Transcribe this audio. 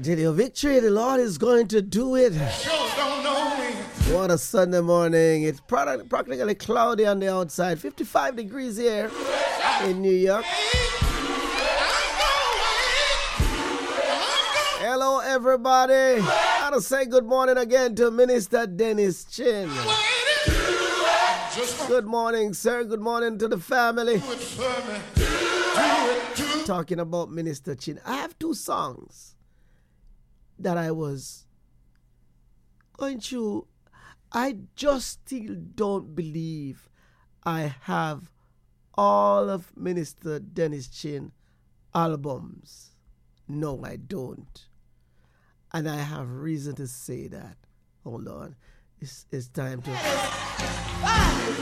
tell you, victory, the Lord is going to do it. What a Sunday morning. It's practically cloudy on the outside. 55 degrees here in New York. Hello, everybody. I want to say good morning again to Minister Dennis Chin. Good morning, sir. Good morning to the family. Talking about Minister Chin. I have two songs that I was going through. I just still don't believe I have all of Minister Dennis Chin albums. No, I don't. And I have reason to say that. Hold on. It's time to...